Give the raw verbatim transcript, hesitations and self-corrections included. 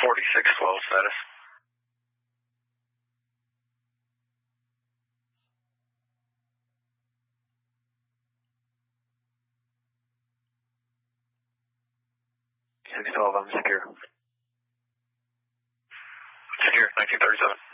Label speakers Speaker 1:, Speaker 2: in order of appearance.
Speaker 1: forty-six twelve status.
Speaker 2: six twelve, I'm secure.
Speaker 1: Secure, nineteen thirty-seven.